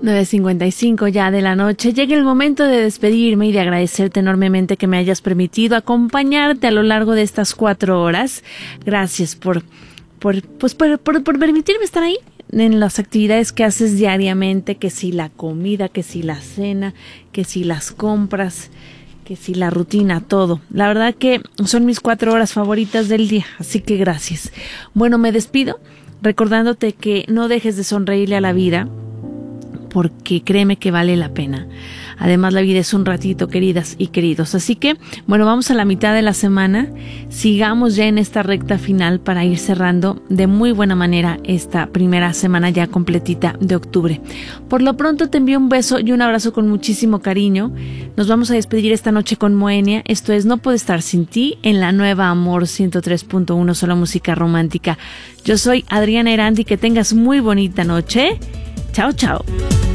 9:55 ya de la noche. Llega el momento de despedirme y de agradecerte enormemente que me hayas permitido acompañarte a lo largo de estas 4 horas. Gracias por permitirme estar ahí en las actividades que haces diariamente, que si la comida, que si la cena, que si las compras, que si la rutina, todo. La verdad que son mis 4 horas favoritas del día, así que gracias. Bueno, me despido recordándote que no dejes de sonreírle a la vida, porque créeme que vale la pena. Además, la vida es un ratito, queridas y queridos. Así que, bueno, vamos a la mitad de la semana. Sigamos ya en esta recta final para ir cerrando de muy buena manera esta primera semana ya completita de octubre. Por lo pronto te envío un beso y un abrazo con muchísimo cariño. Nos vamos a despedir esta noche con Moenia. Esto es No Puedo Estar Sin Ti en la nueva Amor 103.1, solo música romántica. Yo soy Adriana Erandi. Que tengas muy bonita noche. Chao, chao.